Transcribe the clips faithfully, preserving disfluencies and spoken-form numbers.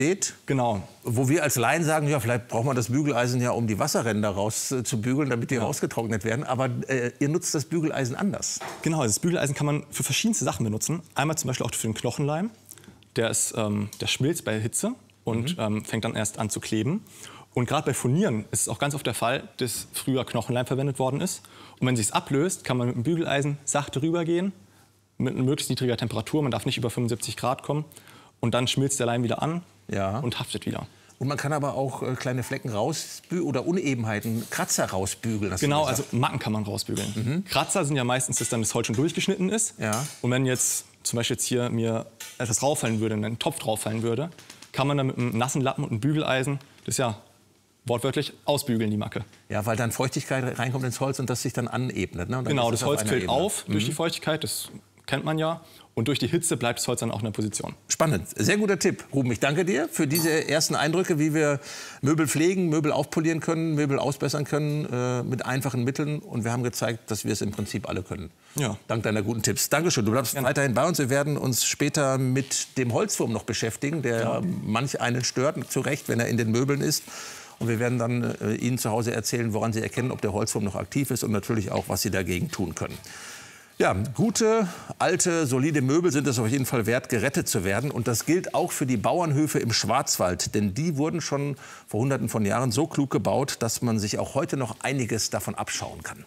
steht. Genau. Wo wir als Laien sagen, ja, vielleicht braucht man das Bügeleisen ja, um die Wasserränder rauszubügeln, damit die ja. rausgetrocknet werden. Aber äh, ihr nutzt das Bügeleisen anders. Genau, das Bügeleisen kann man für verschiedenste Sachen benutzen. Einmal zum Beispiel auch für den Knochenleim. Der, ist, ähm, der schmilzt bei Hitze und mhm. ähm, fängt dann erst an zu kleben. Und gerade bei Furnieren ist es auch ganz oft der Fall, dass früher Knochenleim verwendet worden ist. Und wenn es sich ablöst, kann man mit dem Bügeleisen sachte rübergehen, mit möglichst niedriger Temperatur. Man darf nicht über fünfundsiebzig Grad kommen. Und dann schmilzt der Leim wieder an ja. und haftet wieder. Und man kann aber auch äh, kleine Flecken rausbügeln oder Unebenheiten, Kratzer rausbügeln. Genau, also Macken kann man rausbügeln. Mhm. Kratzer sind ja meistens, dass dann das Holz schon durchgeschnitten ist. Ja. Und wenn jetzt zum Beispiel jetzt hier mir etwas rauffallen würde, ein Topf drauffallen würde, kann man dann mit einem nassen Lappen und einem Bügeleisen, das ist ja wortwörtlich, ausbügeln, die Macke. Ja, weil dann Feuchtigkeit reinkommt ins Holz und das sich dann anebnet. Ne? Und dann genau, das Holz quillt auf mhm. durch die Feuchtigkeit, das kennt man ja. Und durch die Hitze bleibt das Holz dann auch in der Position. Spannend. Sehr guter Tipp, Ruben. Ich danke dir für diese ersten Eindrücke, wie wir Möbel pflegen, Möbel aufpolieren können, Möbel ausbessern können äh, mit einfachen Mitteln. Und wir haben gezeigt, dass wir es im Prinzip alle können. Ja. Dank deiner guten Tipps. Dankeschön. Du bleibst ja. weiterhin bei uns. Wir werden uns später mit dem Holzwurm noch beschäftigen, der ja. manch einen stört, zu Recht, wenn er in den Möbeln ist. Und wir werden dann äh, Ihnen zu Hause erzählen, woran Sie erkennen, ob der Holzwurm noch aktiv ist und natürlich auch, was Sie dagegen tun können. Ja, gute, alte, solide Möbel sind es auf jeden Fall wert, gerettet zu werden. Und das gilt auch für die Bauernhöfe im Schwarzwald. Denn die wurden schon vor Hunderten von Jahren so klug gebaut, dass man sich auch heute noch einiges davon abschauen kann.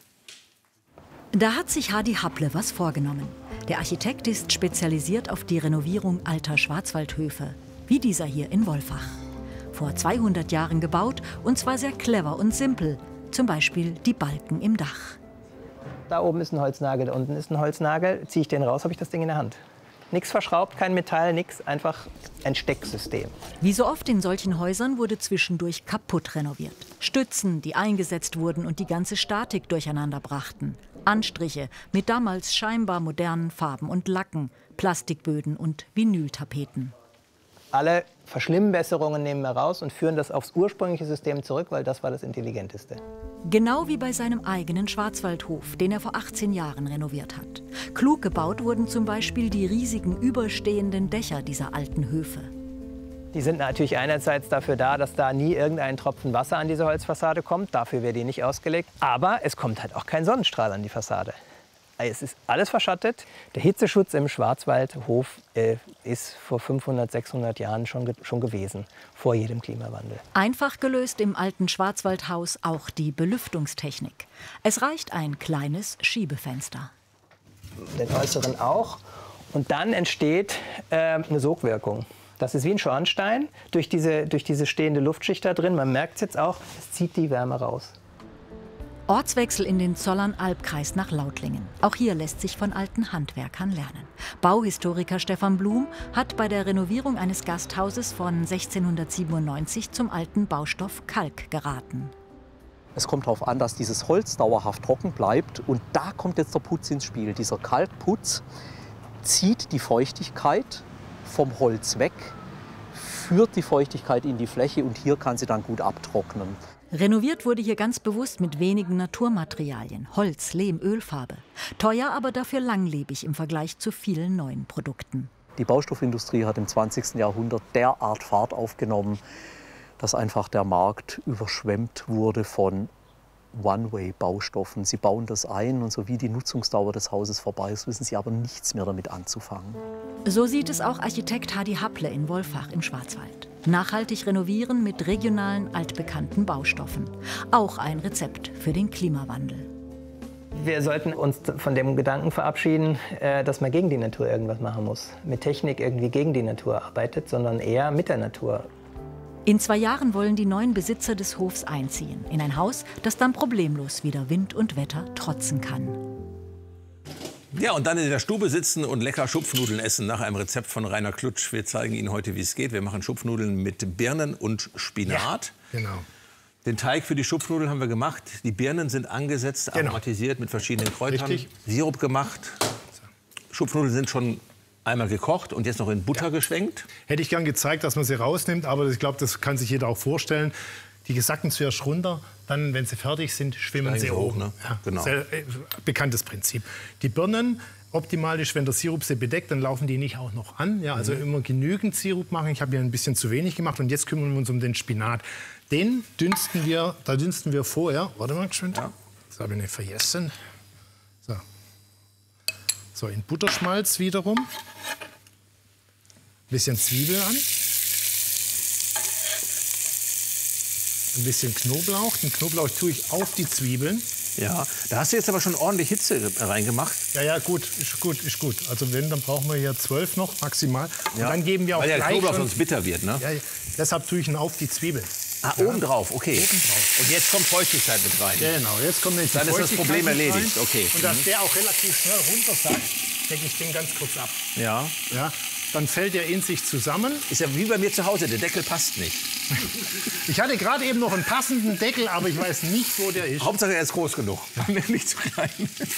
Da hat sich Hadi Happle was vorgenommen. Der Architekt ist spezialisiert auf die Renovierung alter Schwarzwaldhöfe, wie dieser hier in Wolfach. Vor zweihundert Jahren gebaut und zwar sehr clever und simpel. Zum Beispiel die Balken im Dach. Da oben ist ein Holznagel, da unten ist ein Holznagel. Ziehe ich den raus, habe ich das Ding in der Hand. Nichts verschraubt, kein Metall, nichts, einfach ein Stecksystem. Wie so oft in solchen Häusern wurde zwischendurch kaputt renoviert. Stützen, die eingesetzt wurden und die ganze Statik durcheinander brachten. Anstriche mit damals scheinbar modernen Farben und Lacken, Plastikböden und Vinyltapeten. Alle Verschlimmbesserungen nehmen wir raus und führen das aufs ursprüngliche System zurück, weil das war das Intelligenteste. Genau wie bei seinem eigenen Schwarzwaldhof, den er vor achtzehn Jahren renoviert hat. Klug gebaut wurden zum Beispiel die riesigen überstehenden Dächer dieser alten Höfe. Die sind natürlich einerseits dafür da, dass da nie irgendein Tropfen Wasser an diese Holzfassade kommt. Dafür wäre die nicht ausgelegt. Aber es kommt halt auch kein Sonnenstrahl an die Fassade. Es ist alles verschattet. Der Hitzeschutz im Schwarzwaldhof äh, ist vor fünfhundert, sechshundert Jahren schon, ge schon gewesen, vor jedem Klimawandel. Einfach gelöst im alten Schwarzwaldhaus auch die Belüftungstechnik. Es reicht ein kleines Schiebefenster. Den äußeren auch. Und dann entsteht äh, eine Sogwirkung. Das ist wie ein Schornstein, durch diese, durch diese stehende Luftschicht da drin. Man merkt es jetzt auch, es zieht die Wärme raus. Ortswechsel in den Zollern-Albkreis nach Lautlingen. Auch hier lässt sich von alten Handwerkern lernen. Bauhistoriker Stefan Blum hat bei der Renovierung eines Gasthauses von sechzehnhundertsiebenundneunzig zum alten Baustoff Kalk geraten. Es kommt darauf an, dass dieses Holz dauerhaft trocken bleibt. Und da kommt jetzt der Putz ins Spiel. Dieser Kalkputz zieht die Feuchtigkeit vom Holz weg, führt die Feuchtigkeit in die Fläche und hier kann sie dann gut abtrocknen. Renoviert wurde hier ganz bewusst mit wenigen Naturmaterialien, Holz, Lehm, Ölfarbe. Teuer, aber dafür langlebig im Vergleich zu vielen neuen Produkten. Die Baustoffindustrie hat im zwanzigsten Jahrhundert derart Fahrt aufgenommen, dass einfach der Markt überschwemmt wurde von One-Way-Baustoffen. Sie bauen das ein und so wie die Nutzungsdauer des Hauses vorbei ist, wissen sie aber nichts mehr damit anzufangen. So sieht es auch Architekt Hadi Happle in Wolfach im Schwarzwald. Nachhaltig renovieren mit regionalen, altbekannten Baustoffen. Auch ein Rezept für den Klimawandel. Wir sollten uns von dem Gedanken verabschieden, dass man gegen die Natur irgendwas machen muss. Mit Technik irgendwie gegen die Natur arbeitet, sondern eher mit der Natur. In zwei Jahren wollen die neuen Besitzer des Hofs einziehen. In ein Haus, das dann problemlos wieder Wind und Wetter trotzen kann. Ja, und dann in der Stube sitzen und lecker Schupfnudeln essen nach einem Rezept von Rainer Klutsch. Wir zeigen Ihnen heute, wie es geht. Wir machen Schupfnudeln mit Birnen und Spinat. Ja, genau. Den Teig für die Schupfnudeln haben wir gemacht. Die Birnen sind angesetzt, genau. aromatisiert mit verschiedenen Kräutern. Richtig. Sirup gemacht. Schupfnudeln sind schon einmal gekocht und jetzt noch in Butter ja. geschwenkt. Hätte ich gern gezeigt, dass man sie rausnimmt, aber ich glaube, das kann sich jeder auch vorstellen. Die sacken zuerst runter, dann, wenn sie fertig sind, schwimmen sie hoch, oben. Ne? Ja, genau. Sehr, äh, bekanntes Prinzip. Die Birnen optimal ist, wenn der Sirup sie bedeckt, dann laufen die nicht auch noch an. Ja, also mhm. immer genügend Sirup machen. Ich habe hier ein bisschen zu wenig gemacht und jetzt kümmern wir uns um den Spinat. Den dünsten wir, da dünsten wir vorher. Warte mal, geschwind. Ja. Das habe ich nicht vergessen. So. So, in Butterschmalz wiederum. Ein bisschen Zwiebel an. Ein bisschen Knoblauch. Den Knoblauch tue ich auf die Zwiebeln. Ja, da hast du jetzt aber schon ordentlich Hitze reingemacht. Ja, ja, gut, ist gut, ist gut. Also wenn, dann brauchen wir hier zwölf noch maximal. Und ja. dann geben wir auch Weil der gleich Knoblauch schon, sonst bitter wird, ne? Ja, deshalb tue ich ihn auf die Zwiebeln. Ah, ja. oben drauf, okay. Oben drauf. Und jetzt kommt Feuchtigkeit mit rein. Genau, jetzt kommt jetzt die Dann ist das Problem erledigt, okay. Und dass der auch relativ schnell runtersackt, decke ich den ganz kurz ab. Ja. Ja. Dann fällt er in sich zusammen. Ist ja wie bei mir zu Hause, der Deckel passt nicht. Ich hatte gerade eben noch einen passenden Deckel, aber ich weiß nicht, wo der ist. Hauptsache er ist groß genug, nicht zu klein.